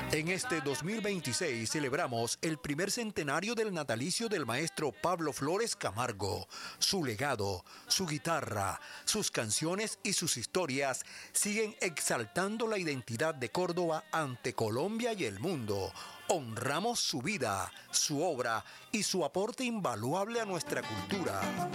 En este 2026 celebramos el primer centenario del natalicio del maestro Pablo Flores Camargo. Su legado, su guitarra, sus canciones y sus historias siguen exaltando la identidad de Córdoba ante Colombia y el mundo. Honramos su vida, su obra y su aporte invaluable a nuestra cultura.